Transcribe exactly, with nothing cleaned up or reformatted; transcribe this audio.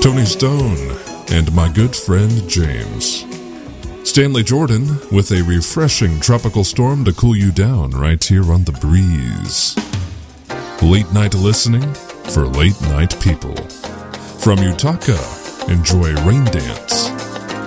Tony Stone, and my good friend James. Stanley Jordan with a refreshing tropical storm to cool you down right here on The Breeze. Late night listening for late night people. From Utaka, enjoy Rain Dance.